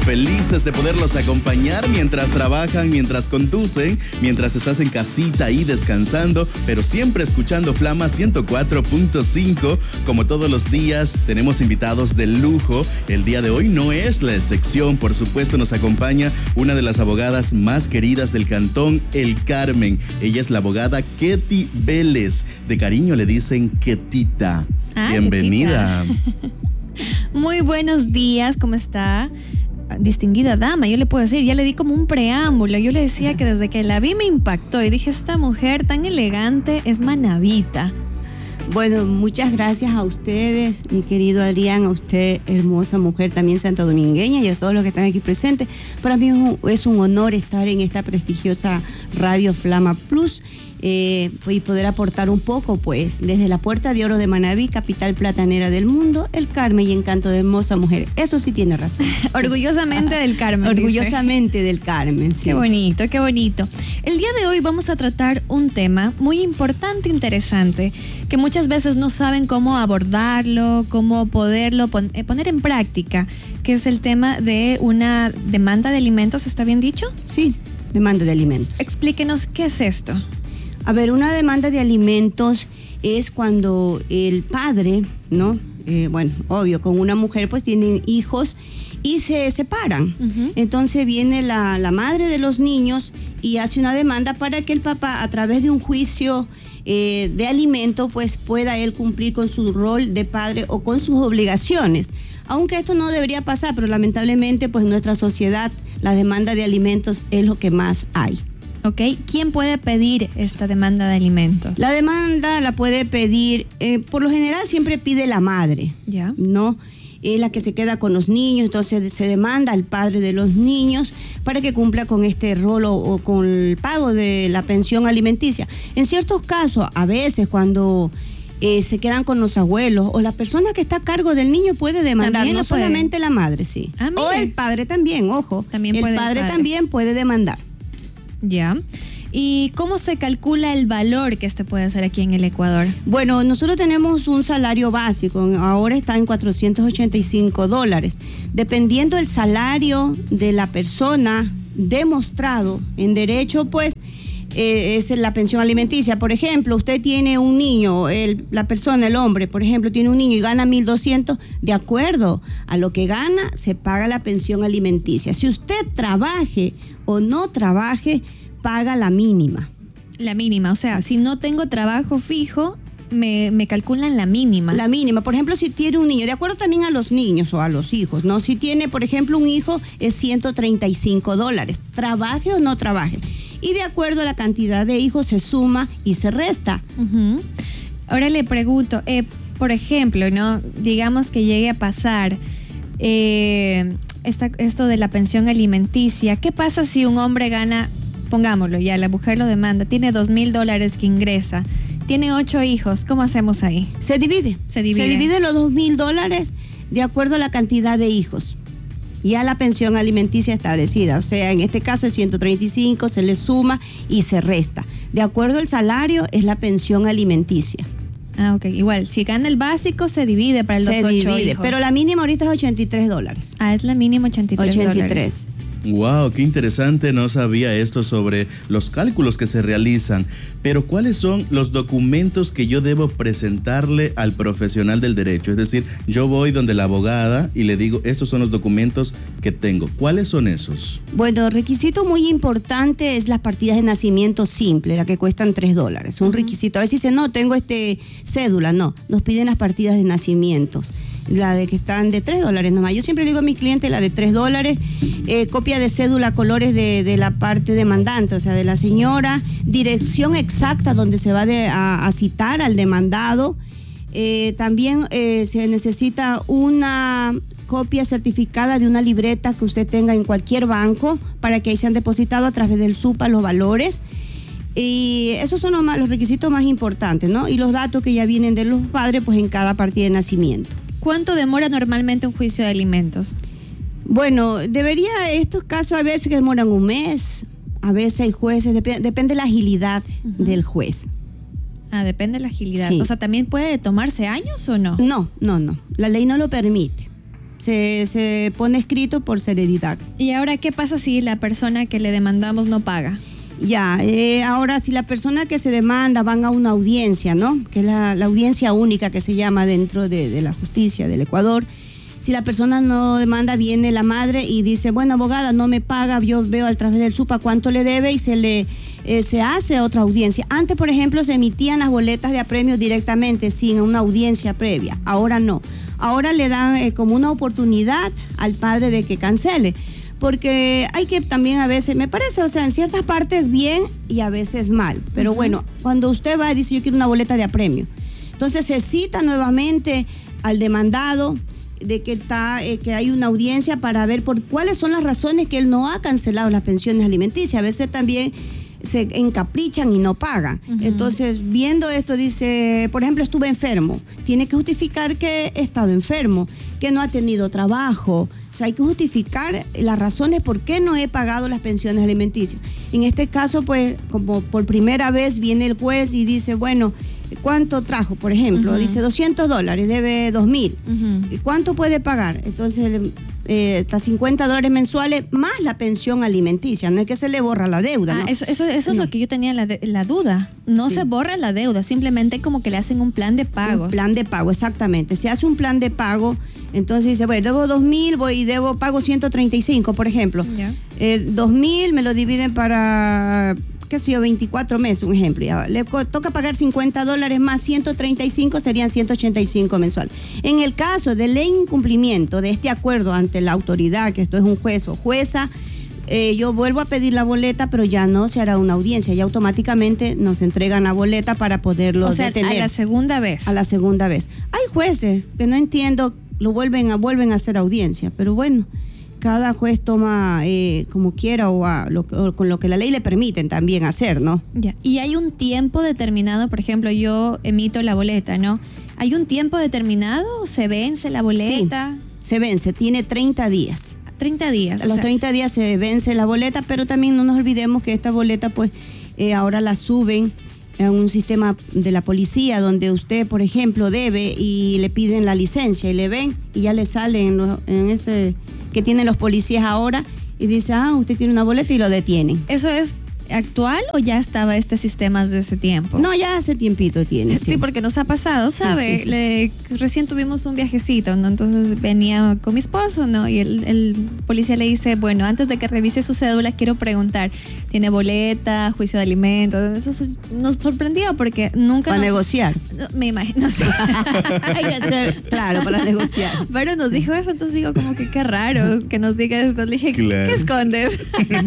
felices de poderlos acompañar mientras trabajan, mientras conducen, mientras estás en casita ahí descansando, pero siempre escuchando Flama 104.5. Como todos los días, tenemos invitados de lujo. El día de hoy no es la excepción. Por supuesto, nos acompaña una de las abogadas más queridas del cantón, El Carmen. Ella es la abogada Ketty Vélez. De cariño le dicen Ketita. Bienvenida. Ketita. Muy buenos días, ¿cómo está? Distinguida dama, yo le puedo decir, ya le di como un preámbulo. Yo le decía que desde que la vi me impactó y dije, esta mujer tan elegante es manabita. Bueno, muchas gracias a ustedes, mi querido Adrián, a usted, hermosa mujer también santodomingueña, y a todos los que están aquí presentes. Para mí es un honor estar en esta prestigiosa Radio Flama Plus y poder aportar un poco, pues, desde la Puerta de Oro de Manabí, capital platanera del mundo, El Carmen y encanto de hermosa mujer. Eso sí tiene razón. Orgullosamente del Carmen. Orgullosamente del Carmen, sí. Qué bonito, qué bonito. El día de hoy vamos a tratar un tema muy importante, interesante, que muchas veces no saben cómo abordarlo, cómo poderlo poner en práctica, que es el tema de una demanda de alimentos, ¿está bien dicho? Sí, demanda de alimentos. Explíquenos, ¿qué es esto? A ver, una demanda de alimentos es cuando el padre, ¿no? Obvio, con una mujer pues tienen hijos y se separan. Uh-huh. Entonces viene la madre de los niños y hace una demanda para que el papá, a través de un juicio de alimento, pues pueda él cumplir con su rol de padre o con sus obligaciones. Aunque esto no debería pasar, pero lamentablemente pues en nuestra sociedad la demanda de alimentos es lo que más hay. Ok, ¿quién puede pedir esta demanda de alimentos? La demanda la puede pedir, por lo general siempre pide la madre, ¿ya? ¿No? Es la que se queda con los niños, entonces se demanda al padre de los niños para que cumpla con este rol o con el pago de la pensión alimenticia. En ciertos casos, a veces cuando se quedan con los abuelos o la persona que está a cargo del niño puede demandar, no solamente la madre, sí. O el padre también, ojo, también el padre también puede demandar. Ya. ¿Y cómo se calcula el valor que este puede hacer aquí en el Ecuador? Bueno, nosotros tenemos un salario básico, ahora está en $485. Dependiendo del salario de la persona demostrado en derecho, pues es la pensión alimenticia. Por ejemplo, usted tiene un niño, la persona, el hombre, por ejemplo, tiene un niño y gana 1,200, de acuerdo a lo que gana, se paga la pensión alimenticia. Si usted trabaje o no trabaje, paga la mínima. La mínima, o sea, si no tengo trabajo fijo, me calculan la mínima. La mínima, por ejemplo, si tiene un niño, de acuerdo también a los niños o a los hijos, ¿no? Si tiene, por ejemplo, un hijo, es $135, trabaje o no trabaje. Y de acuerdo a la cantidad de hijos se suma y se resta. Uh-huh. Ahora le pregunto, por ejemplo, ¿no? Digamos que llegue a pasar esto de la pensión alimenticia. ¿Qué pasa si un hombre gana, pongámoslo ya, la mujer lo demanda, tiene $2,000 que ingresa, tiene 8 hijos, ¿cómo hacemos ahí? Se divide los $2,000 de acuerdo a la cantidad de hijos y a la pensión alimenticia establecida. O sea, en este caso es 135, se le suma y se resta. De acuerdo al salario es la pensión alimenticia. Ah, ok. Igual, si gana el básico, se divide para los 8 hijos. Pero la mínima ahorita es $83. Ah, es la mínima $83. Wow, qué interesante, no sabía esto sobre los cálculos que se realizan. Pero ¿cuáles son los documentos que yo debo presentarle al profesional del derecho? Es decir, yo voy donde la abogada y le digo, estos son los documentos que tengo. ¿Cuáles son esos? Bueno, requisito muy importante es las partidas de nacimiento simple, las que cuestan $3. Un requisito. A veces dicen, no, tengo cédula. No, nos piden las partidas de nacimientos. La de que están de $3 nomás. Yo siempre le digo a mis clientes la de $3, copia de cédula, colores de la parte demandante, o sea, de la señora, dirección exacta donde se va a citar al demandado. También se necesita una copia certificada de una libreta que usted tenga en cualquier banco para que ahí sean depositados a través del SUPA los valores. Y esos son los requisitos más importantes, ¿no? Y los datos que ya vienen de los padres, pues en cada partida de nacimiento. ¿Cuánto demora normalmente un juicio de alimentos? Bueno, estos casos a veces que demoran un mes, a veces hay jueces, depende de la agilidad del juez. Ah, depende de la agilidad. Sí. O sea, ¿también puede tomarse años o no? No. La ley no lo permite. se pone escrito por heredidad. ¿Y ahora qué pasa si la persona que le demandamos no paga? Ya, ahora si la persona que se demanda van a una audiencia, ¿no? Que es la audiencia única que se llama dentro de la justicia del Ecuador. Si la persona no demanda, viene la madre y dice, bueno, abogada, no me paga, yo veo a través del SUPA cuánto le debe y se hace otra audiencia. Antes, por ejemplo, se emitían las boletas de apremio directamente sin una audiencia previa. Ahora no. Ahora le dan como una oportunidad al padre de que cancele. Porque hay que también a veces, me parece, o sea, en ciertas partes bien y a veces mal. Pero bueno, cuando usted va y dice yo quiero una boleta de apremio, entonces se cita nuevamente al demandado de que hay una audiencia para ver por cuáles son las razones que él no ha cancelado las pensiones alimenticias. A veces también se encaprichan y no pagan. Entonces, viendo esto, dice, por ejemplo, estuve enfermo. Tiene que justificar que he estado enfermo, que no ha tenido trabajo. O sea, hay que justificar las razones por qué no he pagado las pensiones alimenticias. En este caso, pues, como por primera vez viene el juez y dice, bueno, ¿cuánto trajo? Por ejemplo, dice $200, debe 2,000. ¿Cuánto puede pagar? Entonces, hasta $50 mensuales más la pensión alimenticia. No es que se le borra la deuda, ¿no? Eso es lo que yo tenía la duda. No se borra la deuda, simplemente como que le hacen un plan de pagos. Un plan de pago, exactamente. Se hace un plan de pago, entonces dice, bueno, debo 2,000, pago 135, por ejemplo. 2,000 me lo dividen para, qué sé yo, 24 meses, un ejemplo. Ya, le toca pagar $50 más 135, serían 185 mensuales. En el caso del incumplimiento de este acuerdo ante la autoridad, que esto es un juez o jueza, yo vuelvo a pedir la boleta, pero ya no se hará una audiencia, ya automáticamente nos entregan la boleta para poderlo detener. A la segunda vez. A la segunda vez. Hay jueces que no entiendo, vuelven a hacer audiencia, pero bueno, cada juez toma como quiera o con lo que la ley le permiten también hacer, ¿no? Ya. Y hay un tiempo determinado, por ejemplo, yo emito la boleta, ¿no? ¿Hay un tiempo determinado? ¿Se vence la boleta? Sí, se vence, tiene 30 días. 30 días. A los 30 días se vence la boleta, pero también no nos olvidemos que esta boleta, pues, ahora la suben en un sistema de la policía donde usted, por ejemplo, debe y le piden la licencia y le ven y ya le sale en ese que tienen los policías ahora y dice, usted tiene una boleta y lo detienen. ¿Eso es actual o ya estaba este sistema desde ese tiempo? No, ya hace tiempito tiene. Sí, porque nos ha pasado, ¿sabe? Sí. Recién tuvimos un viajecito, ¿no? Entonces venía con mi esposo, ¿no? Y el policía le dice, bueno, antes de que revise su cédula, quiero preguntar, ¿tiene boleta, juicio de alimentos? Entonces nos sorprendió porque nunca para negociar. Me imagino. Sí. Hay que hacer, claro, para negociar. Pero nos dijo eso, entonces digo como que qué raro que nos diga esto. Le dije, claro. ¿Qué escondes?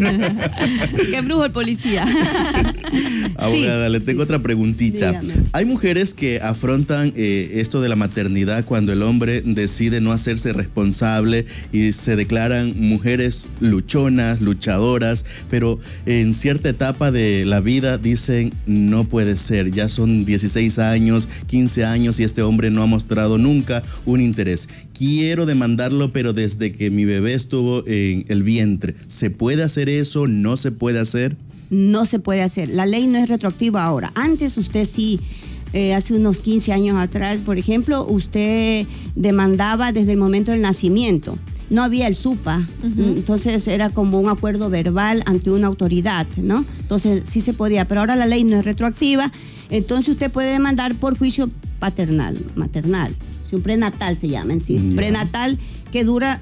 Qué brujo el policía. Abogada, le tengo otra preguntita. Dígame. Hay mujeres que afrontan esto de la maternidad cuando el hombre decide no hacerse responsable y se declaran mujeres luchonas, luchadoras, pero en cierta etapa de la vida dicen no puede ser, ya son 16 años, 15 años y este hombre no ha mostrado nunca un interés. Quiero demandarlo, pero desde que mi bebé estuvo en el vientre. ¿Se puede hacer eso? ¿No se puede hacer? No se puede hacer. La ley no es retroactiva ahora. Antes usted sí, hace unos 15 años atrás, por ejemplo, usted demandaba desde el momento del nacimiento. No había el SUPA, entonces era como un acuerdo verbal ante una autoridad, ¿no? Entonces sí se podía, pero ahora la ley no es retroactiva, entonces usted puede demandar por juicio maternal, un prenatal se llama en sí, prenatal que dura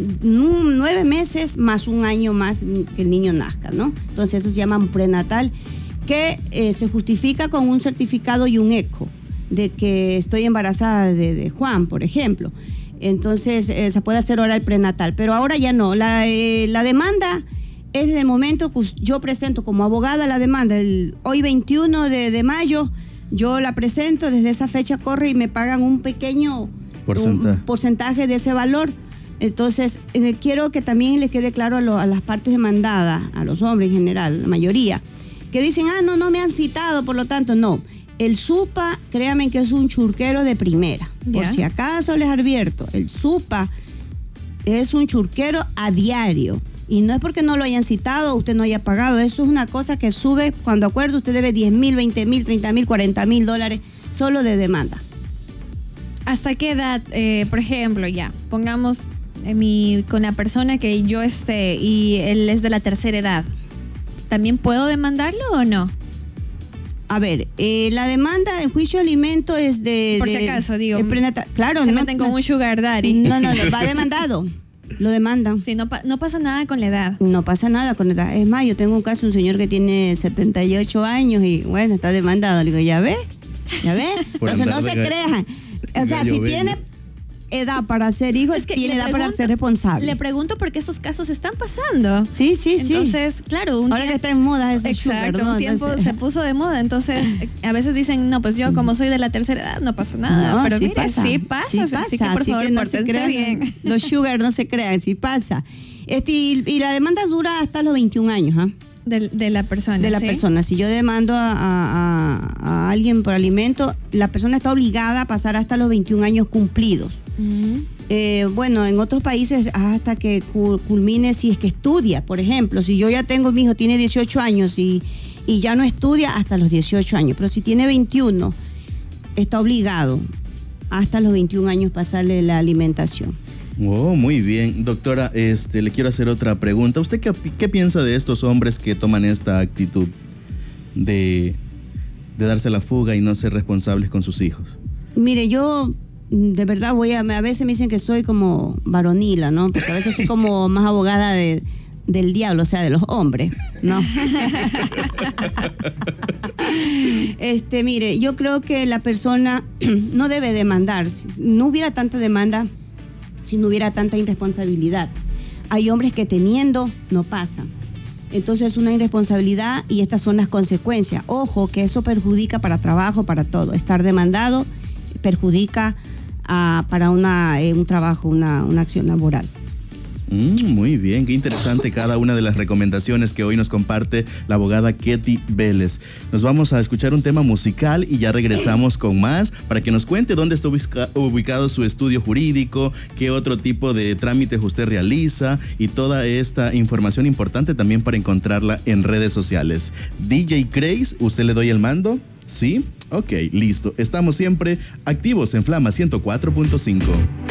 9 meses más un año más que el niño nazca, ¿no? Entonces eso se llama un prenatal que se justifica con un certificado y un eco de que estoy embarazada de Juan, por ejemplo. Entonces se puede hacer ahora el prenatal, pero ahora ya no. La demanda es desde el momento que yo presento como abogada la demanda. Hoy 21 de mayo yo la presento, desde esa fecha corre y me pagan un pequeño porcentaje de ese valor. Entonces quiero que también le quede claro a las partes demandadas, a los hombres en general, la mayoría, que dicen, no me han citado, por lo tanto no. El SUPA, créanme que es un churquero de primera. Por si acaso les advierto, el SUPA es un churquero a diario. Y no es porque no lo hayan citado o usted no haya pagado. Eso es una cosa que sube cuando acuerdo. Usted debe 10,000, 20,000, 30,000, 40,000 dólares solo de demanda. ¿Hasta qué edad, por ejemplo, pongamos con la persona que yo esté y él es de la tercera edad, ¿también puedo demandarlo o no? A ver, la demanda del juicio de alimento es de... Por si acaso, digo, claro, se meten con un sugar daddy. No, va demandado. Lo demandan. Sí, no pasa nada con la edad. No pasa nada con la edad. Es más, yo tengo un caso de un señor que tiene 78 años y bueno, está demandado. Le digo, ¿ya ves? Entonces no se crean. O sea, si tiene edad para ser hijo, tiene edad para ser responsable. Le pregunto porque estos casos están pasando. Sí. Entonces, claro, ahora que está en moda eso. Exacto, sugar, ¿no? un tiempo se puso de moda. Entonces, a veces dicen, no, pues yo como soy de la tercera edad, no pasa nada. No, pero sí mire, pasa. sí pasa. Así que por favor, pórtense bien. Los sugar no se crean, sí pasa. Y la demanda dura hasta los 21 años, ¿ah? De la persona. De la persona. Si yo demando a alguien por alimento, la persona está obligada a pasar hasta los 21 años cumplidos. Bueno, en otros países hasta que culmine, si es que estudia. Por ejemplo, si yo ya tengo, mi hijo tiene 18 años y ya no estudia hasta los 18 años, pero si tiene 21, está obligado hasta los 21 años pasarle la alimentación. Oh, muy bien. Doctora, le quiero hacer otra pregunta. ¿Usted qué piensa de estos hombres que toman esta actitud de darse la fuga y no ser responsables con sus hijos? Mire, yo de verdad a veces me dicen que soy como varonila, ¿no? Porque a veces soy como más abogada del diablo, o sea, de los hombres, ¿no? Mire, yo creo que la persona no debe demandar. No hubiera tanta demanda si no hubiera tanta irresponsabilidad. Hay hombres que teniendo no pasan. Entonces es una irresponsabilidad y estas son las consecuencias. Ojo, que eso perjudica para trabajo, para todo. Estar demandado perjudica para un trabajo, una acción laboral. Muy bien, qué interesante cada una de las recomendaciones que hoy nos comparte la abogada Ketty Vélez. Nos vamos a escuchar un tema musical y ya regresamos con más para que nos cuente dónde está ubicado su estudio jurídico, qué otro tipo de trámites usted realiza y toda esta información importante también para encontrarla en redes sociales. DJ Craze, ¿usted le doy el mando? ¿Sí? Ok, listo. Estamos siempre activos en Flama 104.5.